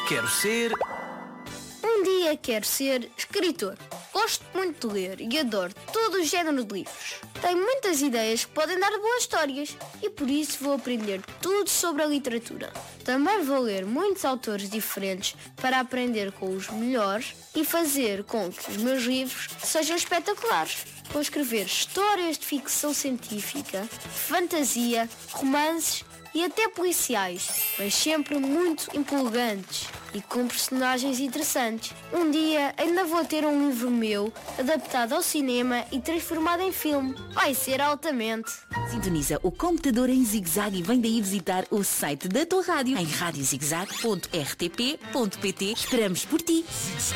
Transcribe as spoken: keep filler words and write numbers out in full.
quero ser... Um dia quero ser escritor. Gosto muito de ler e adoro todo o género de livros. Tenho muitas ideias que podem dar boas histórias e por isso vou aprender tudo sobre a literatura. Também vou ler muitos autores diferentes para aprender com os melhores e fazer com que os meus livros sejam espetaculares. Vou escrever histórias de ficção científica, fantasia, romances e até policiais, mas sempre muito empolgantes e com personagens interessantes. Um dia ainda vou ter um livro meu adaptado ao cinema e transformado em filme. Vai ser altamente. Sintoniza o computador em Zig-Zag e vem daí visitar o site da tua rádio em rádio zig zag ponto r t p ponto p t. Esperamos por ti.